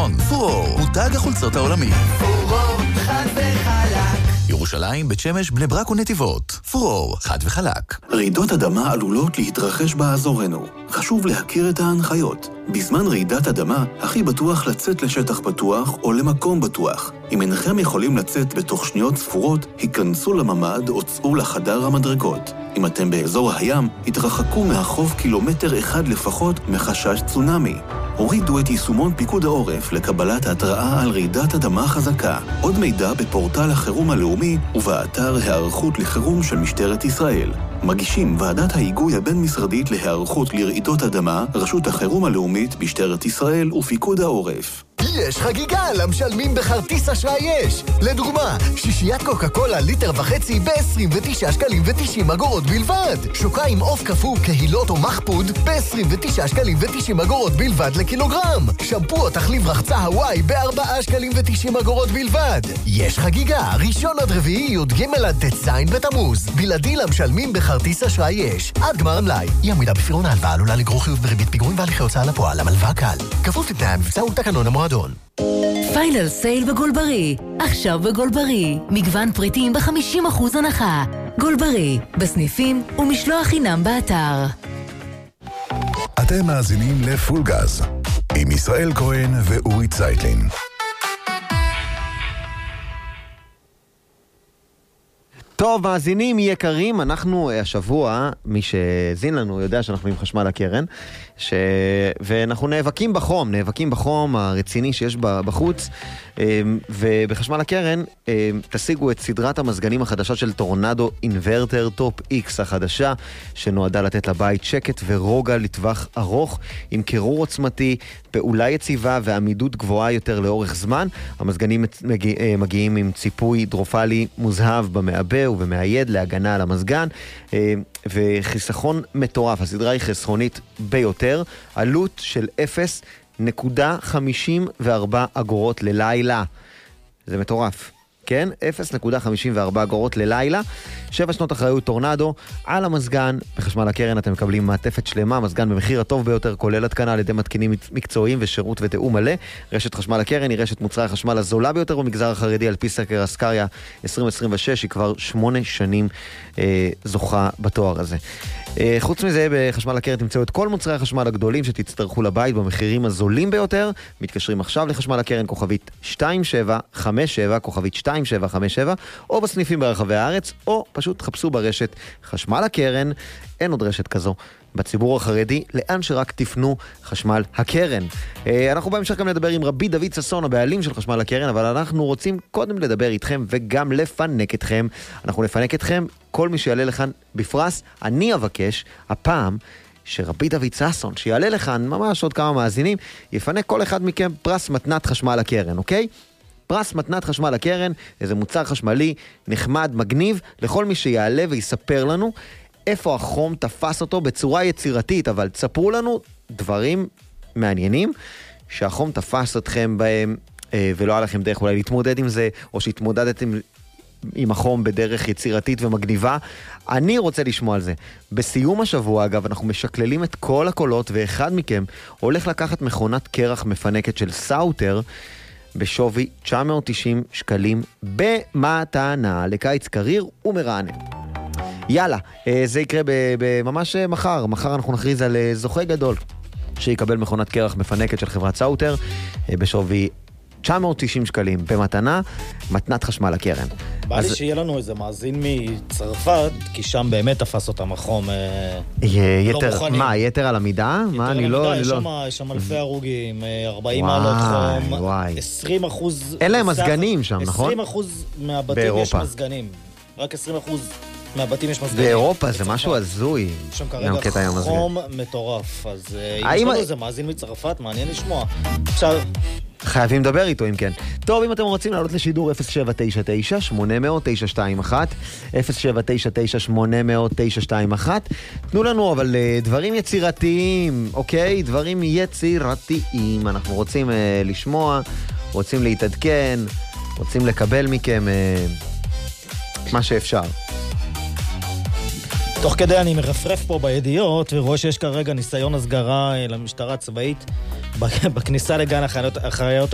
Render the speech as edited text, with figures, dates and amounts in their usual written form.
נכון, פורור, מותג החולצות העולמי. פורור, חד וחלק. ירושלים, בית שמש, בני ברק ונתיבות. פורור, חד וחלק. רעידות אדמה עלולות להתרחש באזורנו. חשוב להכיר את ההנחיות. בזמן רעידת אדמה, הכי בטוח לצאת לשטח פתוח או למקום בטוח. אם אינכם יכולים לצאת בתוך שניות ספורות, היכנסו לממ"ד או צאו לחדר המדרגות. אם אתם באזור הים, התרחקו מהחוף קילומטר אחד לפחות מחשש צונאמי. הורידו את יישומון פיקוד העורף לקבלת התראה על רעידת אדמה חזקה. עוד מידע בפורטל החירום הלאומי ובאתר הערכות לחירום של משטרת ישראל. מגישים ועדת ההיגוי הבין-משרדית להיערכות לרעידות אדמה, רשות החירום הלאומית, משטרת ישראל ופיקוד העורף. יש חגיגה למשלמים בכרטיס אשראי יש. לדוגמה, שישיית קוקה קולה ליטר וחצי ב-29 שקלים ו90 אגורות בלבד. שוקה עם עוף קפוא, קהילות או מחפוד ב-29 שקלים ו90 אגורות בלבד לקילוגרם. שמפו או תחליף רחצה הוואי ב-4 שקלים ו90 אגורות בלבד. יש חגיגה, ראשון עד רביעי י"ג עד ט"ז בתמוז. בלעדי למשלמים בכרטיס אשראי יש. עד גמר המלאי. אי עמידה בפירעון ההלוואה עלולה לגרור חיוב בריבית פיגורים והליכי הוצאה לפועל. המלווה קל. כפוף לתנאי המבצע ולתקנון המועדון. פיינל סייל בגולברי. עכשיו בגולברי. מגוון פריטים ב-50% הנחה. גולברי. בסניפים ומשלוח חינם באתר. אתם מאזינים לפול גז עם ישראל כהן ואורי צייטלין. טוב, מאזינים יקרים, אנחנו השבוע, מי שזין לנו יודע שאנחנו עם חשמל הקרן, ואנחנו נאבקים בחום הרציני שיש בחוץ, ובחשמל הקרן תשיגו את סדרת המזגנים החדשה של טורנדו אינברטר טופ X החדשה, שנועדה לתת לבית שקט ורוגע לטווח ארוך, עם קירור עוצמתי, פעולה יציבה ועמידות גבוהה יותר לאורך זמן. המזגנים מגיעים עם ציפוי הידרופלי מוזהב במעבה ובמעייד להגנה על המזגן, וחיסכון מטורף. הסדרה היא חסכונית ביותר, עלות של 0.54 אגורות ללילה. זה מטורף. כן? 0.54 אגורות ללילה. 7 שנות אחריות טורנדו על המזגן. בחשמל הקרן אתם מקבלים מעטפת שלמה, מזגן במחיר הטוב ביותר, כולל התקנה על ידי מתקינים מקצועיים ושירות ותאום מלא. רשת חשמל הקרן היא רשת מוצרי החשמל הזולה ביותר במגזר החרדי, על פי סקר אסקריה 2026, היא כבר 8 שנים זוכה בתואר הזה. חוץ מזה, בחשמל הקרן תמצאו את כל מוצרי החשמל הגדולים שתצטרכו לבית במחירים הזולים ביותר. מתקשרים עכשיו לחשמל הקרן, כוכבית 2757, כוכבית 2757, או בסניפים ברחבי הארץ, או פשוט חפשו ברשת חשמל הקרן. אין עוד רשת כזו בציבור החרדי, לאן שרק תפנו חשמל הקרן. אנחנו בהמשך גם לדבר עם רבי דוד ששון, הבעלים של חשמל הקרן, אבל אנחנו רוצים קודם לדבר איתכם וגם לפנק אתכם. אנחנו נפנק אתכם, כל מי שיעלה לכאן בפרס. אני אבקש הפעם שרבי דוד ששון, שיעלה לכאן ממש עוד כמה מאזינים, יפנק כל אחד מכם פרס מתנת חשמל הקרן, אוקיי? פרס מתנת חשמל הקרן, איזה מוצר חשמלי נחמד, מגניב, לכל מי שיעלה ויספר לנו איפה החום תפס אותו בצורה יצירתית, אבל תספרו לנו דברים מעניינים שהחום תפס אתכם בהם, ולא היה לכם דרך אולי להתמודד עם זה, או שהתמודדתם עם החום בדרך יצירתית ומגניבה. אני רוצה לשמוע על זה. בסיום השבוע, אגב, אנחנו משקללים את כל הקולות, ואחד מכם הולך לקחת מכונת קרח מפנקת של סאוטר, בשווי 990 שקלים במתנה לקיץ קריר ומרענן. יאללה, זה יקרה ממש מחר. מחר אנחנו נכריז על זוכה גדול שיקבל מכונת קרח מפנקת של חברת סאוטר בשווי 990 שקלים במתנה, מתנת חשמל הקרן. בא לי שיהיה לנו איזה מאזין מצרפת, כי שם באמת תפס אותם החום יתר, מה, יתר על המידה? מה, אני לא... יש שם אלפי הרוגים, 40 מעלות חום, 20%... אין להם מזגנים שם, נכון? 20% מהבתים יש מזגנים. רק 20% מהבתים יש מזגנים. באירופה זה משהו הזוי. שם כרגע חום מטורף. אז יש לנו איזה מאזין מצרפת, מעניין לשמוע. עכשיו... חייבים לדבר איתו אם כן. טוב, אם אתם רוצים לעלות לשידור 0799-800-921, 0799-800-921, תנו לנו אבל דברים יצירתיים, אוקיי? דברים יצירתיים. אנחנו רוצים לשמוע, רוצים להתעדכן, רוצים לקבל מכם מה שאפשר. תוך כדי אני מרפרף פה בידיעות ורואה שיש כרגע ניסיון הסגרה למשטרה הצבאית בכניסה לגן החיות